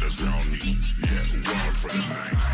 that's round me. Yeah, wild for the night.